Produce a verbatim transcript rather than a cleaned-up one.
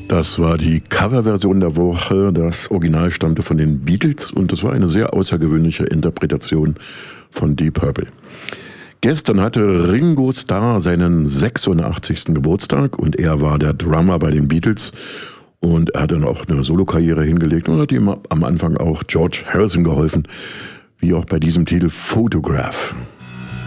Das war die Coverversion der Woche. Das Original stammte von den Beatles und das war eine sehr außergewöhnliche Interpretation von Deep Purple. Gestern hatte Ringo Starr seinen sechsundachtzigsten Geburtstag und er war der Drummer bei den Beatles und er hat dann auch eine Solokarriere hingelegt und hat ihm am Anfang auch George Harrison geholfen, wie auch bei diesem Titel Photograph.